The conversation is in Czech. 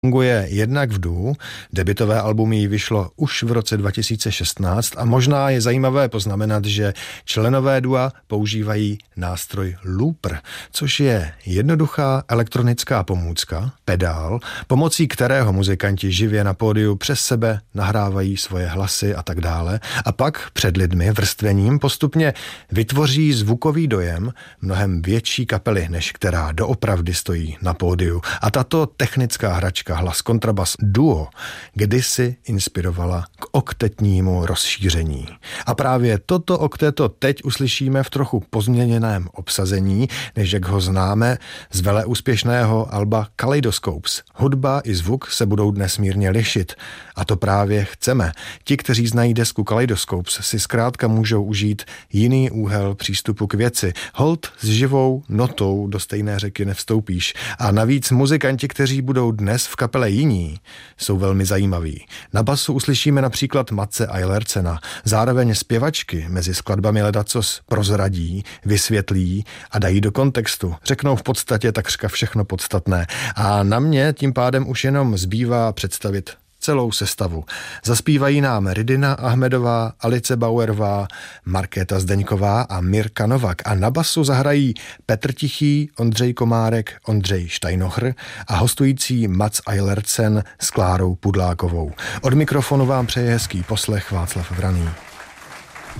Funguje jednak v Duu, debutové album jí vyšlo už v roce 2016 a možná je zajímavé poznamenat, že členové dua používají nástroj looper, což je jednoduchá elektronická pomůcka, pedál, pomocí kterého muzikanti živě na pódiu přes sebe nahrávají svoje hlasy a tak dále a pak před lidmi vrstvením postupně vytvoří zvukový dojem mnohem větší kapely, než která doopravdy stojí na pódiu. A tato technická hračka hlas kontrabas duo kdysi inspirovala k oktetnímu rozšíření. A právě toto okteto teď uslyšíme v trochu pozměněném obsazení, než jak ho známe z veleúspěšného alba Kaleidoscopes. Hudba i zvuk se budou dnes mírně lišit. A to právě chceme. Ti, kteří znají desku Kaleidoscopes, si zkrátka můžou užít jiný úhel přístupu k věci. Holt s živou notou do stejné řeky nevstoupíš. A navíc muzikanti, kteří budou dnes v kapele jiní, jsou velmi zajímaví. Na basu uslyšíme například Matse Eilertsena. Zároveň zpěvačky mezi skladbami ledacos prozradí, vysvětlí a dají do kontextu. Řeknou v podstatě takřka všechno podstatné. A na mě tím pádem už jenom zbývá představit celou sestavu. Zaspívají nám Ridina Ahmedová, Alice Bauerová, Markéta Zdeňková a Mirka Novak. A na basu zahrají Petr Tichý, Ondřej Komárek, Ondřej Steinochr a hostující Mats Eilertsen s Klárou Pudlákovou. Od mikrofonu vám přeje hezký poslech Václav Vraný.